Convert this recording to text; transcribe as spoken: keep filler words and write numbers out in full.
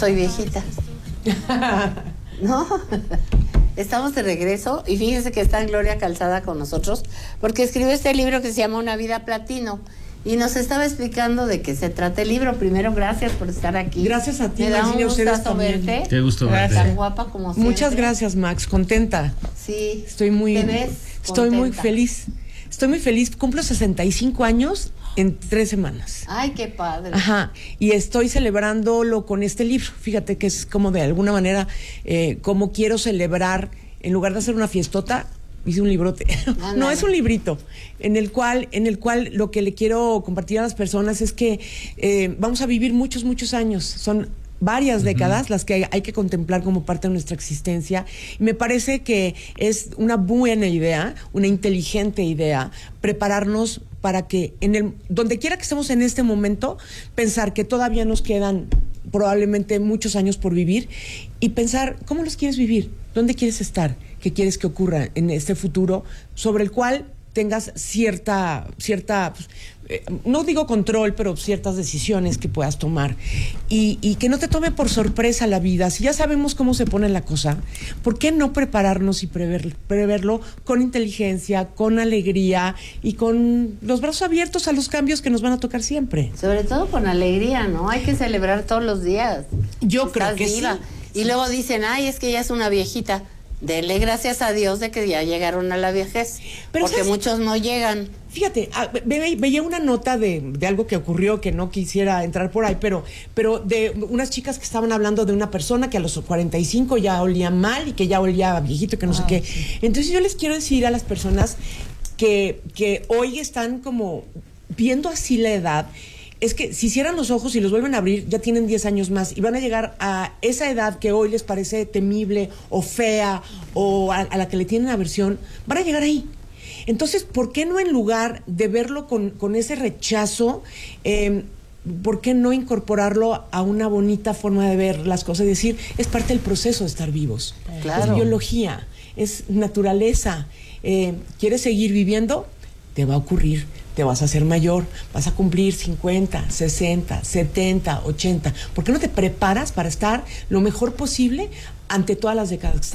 soy viejita. ¿No? Estamos de regreso y fíjense que está Gloria Calzada con nosotros porque escribió este libro que se llama Una vida platino y nos estaba explicando de qué se trata el libro. Primero, gracias por estar aquí. Gracias a ti, me da un gustazo también. verte. Qué gusto verte. Tan guapa como siempre. Muchas gracias, Max. Contenta. Sí. Estoy muy, ¿Te ves estoy muy contenta? feliz. Estoy muy feliz. Cumplo sesenta y cinco años en tres semanas. Ay, qué padre. Ajá, y estoy celebrándolo con este libro. Fíjate que es como de alguna manera, eh, como quiero celebrar, en lugar de hacer una fiestota, hice un librote. Ah, no, no, es un librito, en el cual, en el cual lo que le quiero compartir a las personas es que eh, vamos a vivir muchos, muchos años. Son varias décadas las que hay, hay que contemplar como parte de nuestra existencia. Y me parece que es una buena idea, una inteligente idea, prepararnos para que en el donde quiera que estemos en este momento, pensar que todavía nos quedan probablemente muchos años por vivir y pensar cómo los quieres vivir, dónde quieres estar, qué quieres que ocurra en este futuro sobre el cual tengas cierta, cierta, pues, eh, no digo control, pero ciertas decisiones que puedas tomar y, y que no te tome por sorpresa la vida. Si ya sabemos cómo se pone la cosa, ¿por qué no prepararnos y prever, preverlo con inteligencia, con alegría y con los brazos abiertos a los cambios que nos van a tocar siempre? Sobre todo con alegría, ¿no? Hay que celebrar todos los días. Yo creo Estás que viva. sí. Y luego dicen, ay, es que ella es una viejita. Dele gracias a Dios de que ya llegaron a la vejez, Pero porque ¿sabes? muchos no llegan. Fíjate, ah, ve, veía una nota de, de algo que ocurrió que no quisiera entrar por ahí, pero, pero de unas chicas que estaban hablando de una persona que a los cuarenta y cinco ya olía mal y que ya olía viejito, que no sé Ah, qué. sí. Entonces yo les quiero decir a las personas que, que hoy están como viendo así la edad, es que si cierran los ojos y los vuelven a abrir, ya tienen diez años más y van a llegar a esa edad que hoy les parece temible o fea o a, a la que le tienen aversión, van a llegar ahí. Entonces, ¿por qué no en lugar de verlo con, con ese rechazo, eh, por qué no incorporarlo a una bonita forma de ver las cosas y decir, es parte del proceso de estar vivos? Claro. Es biología, es naturaleza. Eh, ¿Quieres seguir viviendo? Te va a ocurrir. Te vas a hacer mayor, vas a cumplir cincuenta, sesenta, setenta, ochenta. ¿Por qué no te preparas para estar lo mejor posible ante todas las décadas que